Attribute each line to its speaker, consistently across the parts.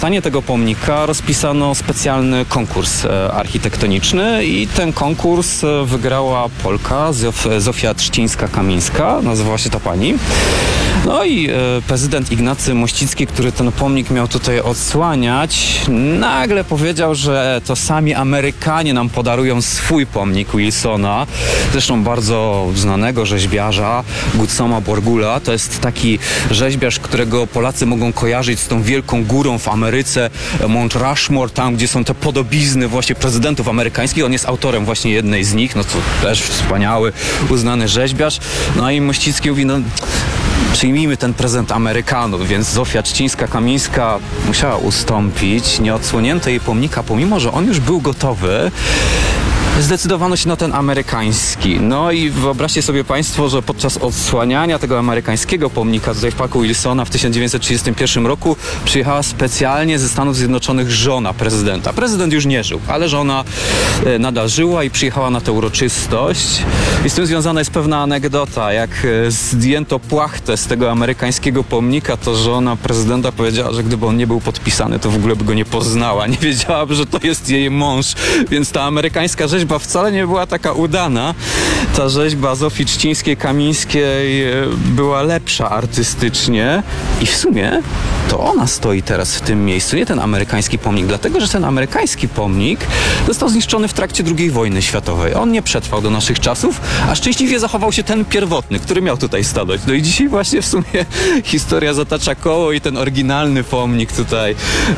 Speaker 1: powstanie tego pomnika rozpisano specjalny konkurs architektoniczny i ten konkurs wygrała Polka Zofia Trzcińska-Kamińska, nazywała się ta pani. No i prezydent Ignacy Mościcki, który ten pomnik miał tutaj odsłaniać, nagle powiedział, że to sami Amerykanie nam podarują swój pomnik Wilsona, zresztą bardzo znanego rzeźbiarza Gutzoma Borgula. To jest taki rzeźbiarz, którego Polacy mogą kojarzyć z tą wielką górą w Ameryce, Mount Rushmore, tam gdzie są te podobizny właśnie prezydentów amerykańskich. On jest autorem właśnie jednej z nich, no to też wspaniały, uznany rzeźbiarz. No i Mościcki mówi, no przyjmijmy ten prezent Amerykanów, więc Zofia Trzcińska-Kamińska musiała ustąpić. Nie odsłonięto jej pomnika, pomimo że on już był gotowy. Zdecydowano się na ten amerykański. No i wyobraźcie sobie Państwo, że podczas odsłaniania tego amerykańskiego pomnika tutaj w parku Wilsona w 1931 roku przyjechała specjalnie ze Stanów Zjednoczonych żona prezydenta. Prezydent już nie żył, ale żona nadal żyła i przyjechała na tę uroczystość. I z tym związana jest pewna anegdota. Jak zdjęto płachtę z tego amerykańskiego pomnika, to żona prezydenta powiedziała, że gdyby on nie był podpisany, to w ogóle by go nie poznała. Nie wiedziałaby, że to jest jej mąż. Więc ta amerykańska rzeźba wcale nie była taka udana. Ta rzeźba Zofii Trzcińskiej-Kamińskiej była lepsza artystycznie i w sumie to ona stoi teraz w tym miejscu, nie ten amerykański pomnik, dlatego że ten amerykański pomnik został zniszczony w trakcie II wojny światowej. On nie przetrwał do naszych czasów, a szczęśliwie zachował się ten pierwotny, który miał tutaj stanąć. No i dzisiaj właśnie w sumie historia zatacza koło i ten oryginalny pomnik tutaj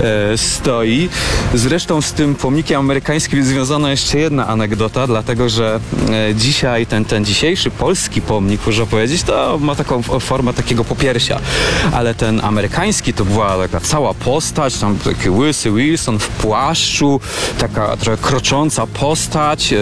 Speaker 1: stoi. Zresztą z tym pomnikiem amerykańskim jest związana jeszcze jedna anegdota, dlatego że dzisiaj ten dzisiejszy polski pomnik, można powiedzieć, to ma taką formę takiego popiersia, ale ten amerykański to była taka cała postać, tam taki łysy Wilson w płaszczu, taka trochę krocząca postać,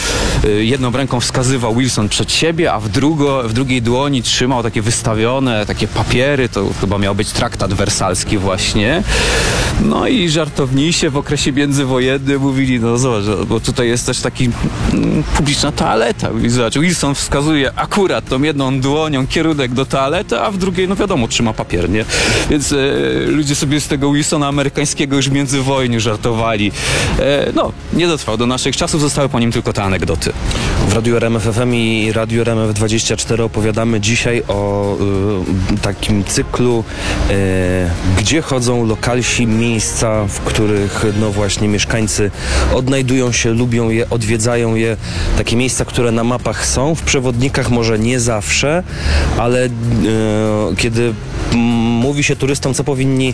Speaker 1: jedną ręką wskazywał Wilson przed siebie, a w drugiej dłoni trzymał takie wystawione, takie papiery, to chyba miał być traktat wersalski właśnie. No i żartownisie w okresie międzywojennym mówili, no zobacz, bo tutaj jest też taki publiczna toaleta. Zobacz, Wilson wskazuje akurat tą jedną dłonią kierunek do toalety, a w drugiej, no wiadomo, trzyma papier, nie? Więc ludzie sobie z tego Wilsona amerykańskiego już w międzywojniu żartowali. No, nie dotrwał do naszych czasów, zostały po nim tylko te anegdoty.
Speaker 2: W Radiu RMF FM i Radiu RMF24 opowiadamy dzisiaj o takim cyklu, gdzie chodzą lokalsi, miejsca, w których no właśnie mieszkańcy odnajdują się, lubią je, odwiedzają je. Takie miejsca, które na mapach są, w przewodnikach może nie zawsze, ale kiedy mówi się turystom, co powinni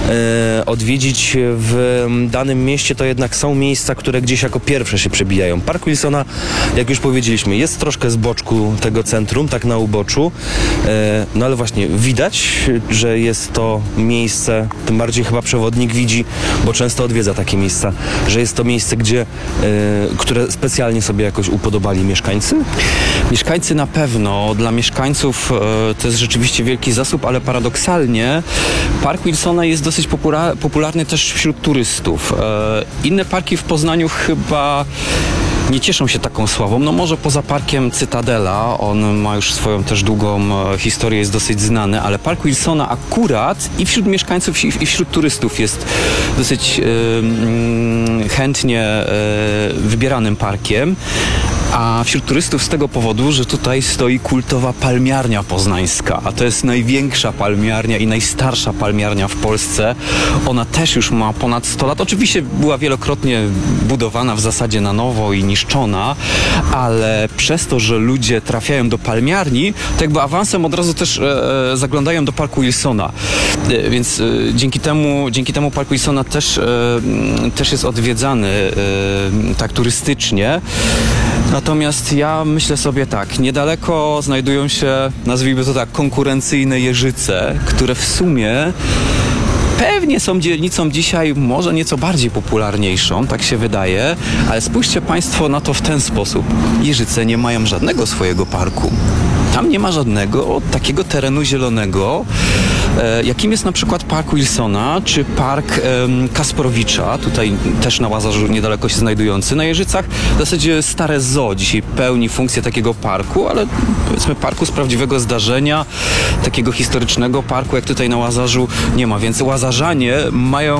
Speaker 2: odwiedzić w danym mieście, to jednak są miejsca, które gdzieś jako pierwsze się przebijają. Park Wilsona, jak już powiedzieliśmy, jest troszkę z boczku tego centrum, tak na uboczu, no ale właśnie widać, że jest to miejsce, tym bardziej chyba przewodnik widzi, bo często odwiedza takie miejsca, że jest to miejsce, które specjalnie sobie jakoś upodobali mieszkańcy?
Speaker 1: Mieszkańcy na pewno. Dla mieszkańców to jest rzeczywiście wielki zasób, ale paradoksalnie Park Wilsona jest dosyć popularny też wśród turystów. Inne parki w Poznaniu chyba nie cieszą się taką sławą. No może poza parkiem Cytadela, on ma już swoją też długą historię, jest dosyć znany, ale Park Wilsona akurat i wśród mieszkańców, i wśród turystów jest dosyć chętnie wybieranym parkiem. A wśród turystów z tego powodu, że tutaj stoi kultowa palmiarnia poznańska, a to jest największa palmiarnia i najstarsza palmiarnia w Polsce. Ona też już ma ponad 100 lat. Oczywiście była wielokrotnie budowana w zasadzie na nowo i niszczona, ale przez to, że ludzie trafiają do palmiarni, to jakby awansem od razu też zaglądają do Parku Wilsona. Więc dzięki temu Park Wilsona też jest odwiedzany tak turystycznie. Natomiast ja myślę sobie tak, niedaleko znajdują się, nazwijmy to tak, konkurencyjne Jeżyce, które w sumie pewnie są dzielnicą dzisiaj może nieco bardziej popularniejszą, tak się wydaje, ale spójrzcie Państwo na to w ten sposób. Jeżyce nie mają żadnego swojego parku. Tam nie ma żadnego takiego terenu zielonego, jakim jest na przykład Park Wilsona czy Park Kasprowicza, tutaj też na Łazarzu niedaleko się znajdujący. Na Jeżycach w zasadzie stare zoo dzisiaj pełni funkcję takiego parku, ale powiedzmy parku z prawdziwego zdarzenia, takiego historycznego parku jak tutaj na Łazarzu nie ma, więc Łazarzanie mają